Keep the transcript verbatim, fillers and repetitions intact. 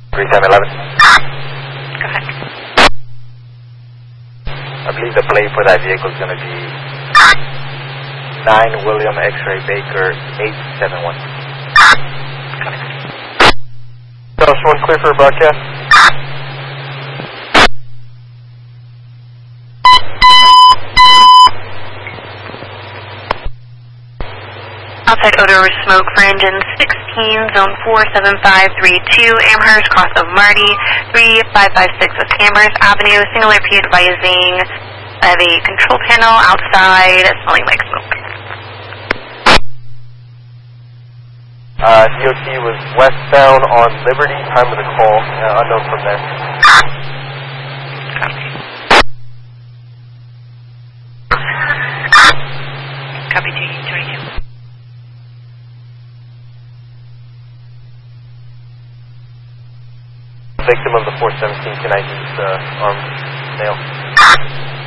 three ten eleven. Go ahead. I believe the plate for that vehicle is going to be nine William X-Ray Baker eight seven one. Go ahead. Dallas one clear for a broadcast. Outside odor or smoke for engine sixteen, zone four seven five three two, Amherst, cross of Marty, three five five six West Amherst Avenue. Single R P advising I have a control panel outside smelling like smoke. Uh, D O T was westbound on Liberty, time of the call, uh, unknown from there. Copy. Copy, T twenty-two. Victim of the four seventeen, can I use uh, armed male?